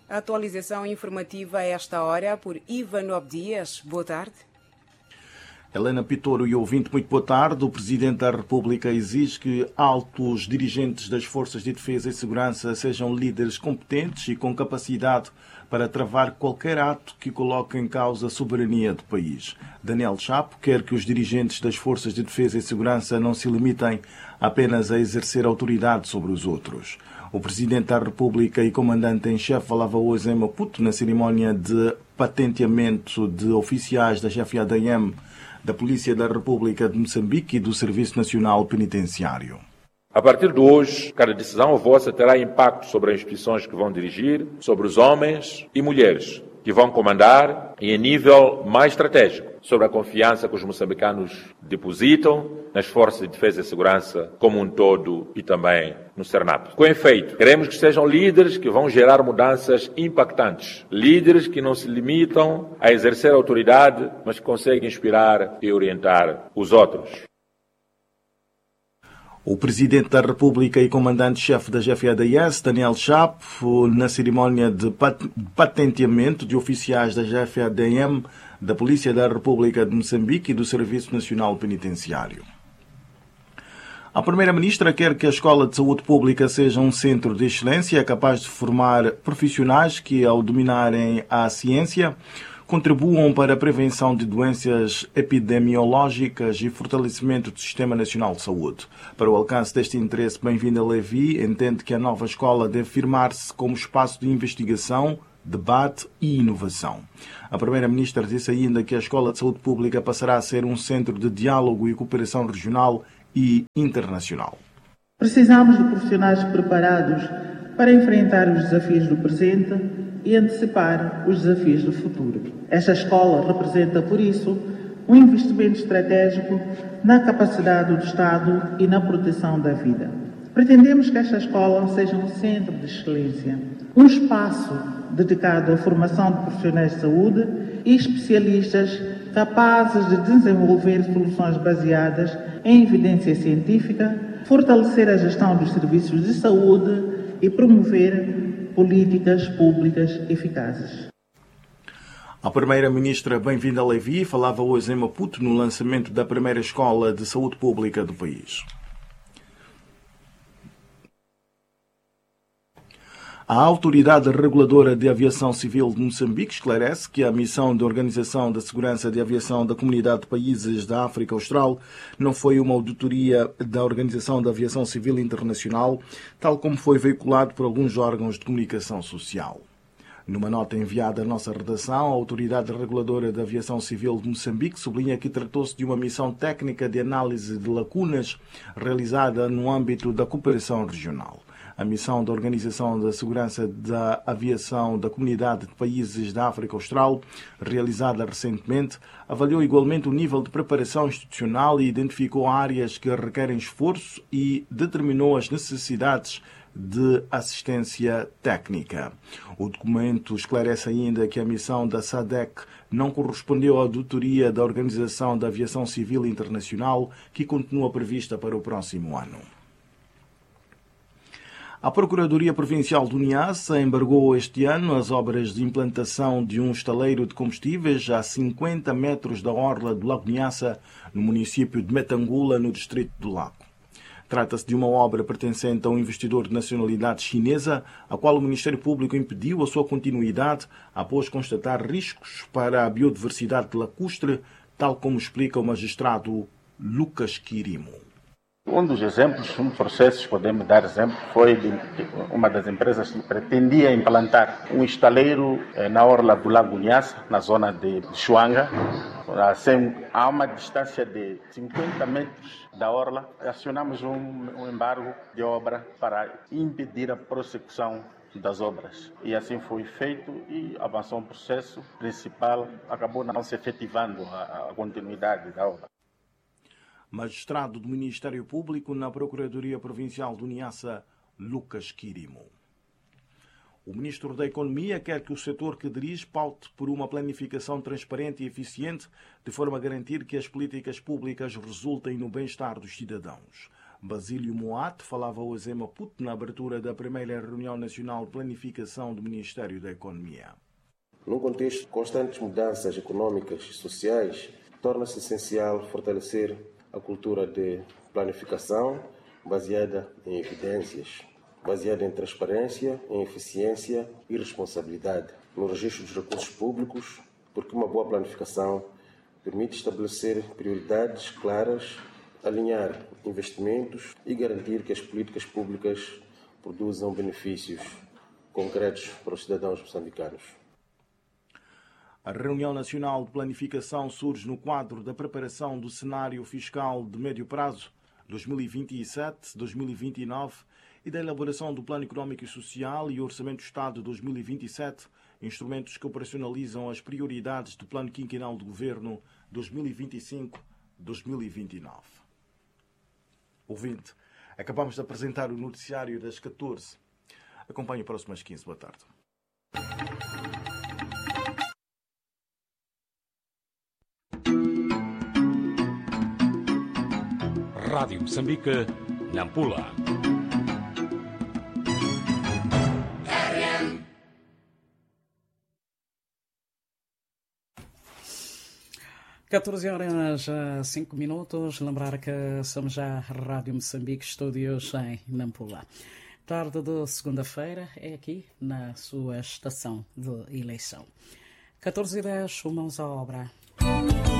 A atualização informativa a esta hora por Ivan Obdias. Boa tarde. Helena Pitoro e ouvinte, muito boa tarde. O Presidente da República exige que altos dirigentes das Forças de Defesa e Segurança sejam líderes competentes e com capacidade para travar qualquer ato que coloque em causa a soberania do país. Daniel Chapo quer que os dirigentes das Forças de Defesa e Segurança não se limitem apenas a exercer autoridade sobre os outros. O Presidente da República e Comandante-em-Chefe falava hoje em Maputo na cerimónia de patenteamento de oficiais da GFADM, da Polícia da República de Moçambique e do Serviço Nacional Penitenciário. A partir de hoje, cada decisão vossa terá impacto sobre as instituições que vão dirigir, sobre os homens e mulheres que vão comandar e, em nível mais estratégico, sobre a confiança que os moçambicanos depositam nas forças de defesa e segurança como um todo e também no Cernap. Com efeito, queremos que sejam líderes que vão gerar mudanças impactantes. Líderes que não se limitam a exercer autoridade, mas que conseguem inspirar e orientar os outros. O Presidente da República e Comandante-Chefe da GFADS, Daniel Chapo, na cerimónia de patenteamento de oficiais da GFADM, da Polícia da República de Moçambique e do Serviço Nacional Penitenciário. A Primeira-Ministra quer que a Escola de Saúde Pública seja um centro de excelência capaz de formar profissionais que, ao dominarem a ciência, contribuam para a prevenção de doenças epidemiológicas e fortalecimento do Sistema Nacional de Saúde. Para o alcance deste interesse, Bem-vinda Levi entende que a nova escola deve firmar-se como espaço de investigação, debate e inovação. A Primeira-Ministra disse ainda que a Escola de Saúde Pública passará a ser um centro de diálogo e cooperação regional e internacional. Precisamos de profissionais preparados para enfrentar os desafios do presente e antecipar os desafios do futuro. Esta escola representa, por isso, um investimento estratégico na capacidade do Estado e na proteção da vida. Pretendemos que esta escola seja um centro de excelência, um espaço dedicado à formação de profissionais de saúde e especialistas capazes de desenvolver soluções baseadas em evidência científica, fortalecer a gestão dos serviços de saúde e promover políticas públicas eficazes. A Primeira-Ministra Bem-vinda Levi falava hoje em Maputo no lançamento da primeira escola de saúde pública do país. A Autoridade Reguladora de Aviação Civil de Moçambique esclarece que a missão de Organização da Segurança de Aviação da Comunidade de Países da África Austral não foi uma auditoria da Organização da Aviação Civil Internacional, tal como foi veiculado por alguns órgãos de comunicação social. Numa nota enviada à nossa redação, a Autoridade Reguladora da Aviação Civil de Moçambique sublinha que tratou-se de uma missão técnica de análise de lacunas realizada no âmbito da cooperação regional. A missão da Organização da Segurança da Aviação da Comunidade de Países da África Austral, realizada recentemente, avaliou igualmente o nível de preparação institucional e identificou áreas que requerem esforço e determinou as necessidades de assistência técnica. O documento esclarece ainda que a missão da SADC não correspondeu à auditoria da Organização da Aviação Civil Internacional, que continua prevista para o próximo ano. A Procuradoria Provincial do Niassa embargou este ano as obras de implantação de um estaleiro de combustíveis a 50 metros da orla do Lago Niassa, no município de Metangula, no distrito do Lago. Trata-se de uma obra pertencente a um investidor de nacionalidade chinesa, a qual o Ministério Público impediu a sua continuidade após constatar riscos para a biodiversidade lacustre, tal como explica o magistrado Lucas Quirimo. Um dos exemplos, um processo, podemos dar exemplo, foi de uma das empresas que pretendia implantar um estaleiro na orla do Lago Niassa, na zona de Chuanga, a uma distância de 50 metros da orla. Acionamos um embargo de obra para impedir a prossecução das obras. E assim foi feito e avançou um processo principal, acabou não se efetivando a continuidade da obra. Magistrado do Ministério Público na Procuradoria Provincial do Niassa, Lucas Quirimo. O Ministro da Economia quer que o setor que dirige paute por uma planificação transparente e eficiente, de forma a garantir que as políticas públicas resultem no bem-estar dos cidadãos. Basílio Moat falava hoje em Maputo na abertura da primeira reunião nacional de planificação do Ministério da Economia. Num contexto de constantes mudanças econômicas e sociais, torna-se essencial fortalecer a cultura de planificação baseada em evidências, baseada em transparência, em eficiência e responsabilidade no registro dos recursos públicos, porque uma boa planificação permite estabelecer prioridades claras, alinhar investimentos e garantir que as políticas públicas produzam benefícios concretos para os cidadãos moçambicanos. A reunião nacional de planificação surge no quadro da preparação do cenário fiscal de médio prazo 2027-2029 e da elaboração do Plano Económico e Social e Orçamento do Estado 2027, instrumentos que operacionalizam as prioridades do Plano Quinquenal do Governo 2025-2029. Ouvinte, acabamos de apresentar o noticiário das 14. Acompanhe próximas 15. Boa tarde. Rádio Moçambique, Nampula. (14h05). Lembrar que somos já Rádio Moçambique, estúdios em Nampula. Tarde de segunda-feira é aqui na sua estação de eleição. 14h10, mãos à obra.